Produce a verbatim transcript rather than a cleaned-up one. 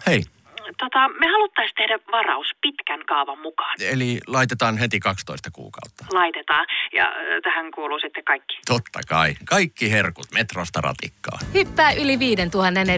hei. Tota, me haluttaisiin tehdä varaus pitkän kaavan mukaan. Eli laitetaan heti kaksitoista kuukautta. Laitetaan. Ja ö, tähän kuuluu sitten kaikki. Totta kai. Kaikki herkut Metrosta ratikkaan. Hyppää yli viiden tuhannen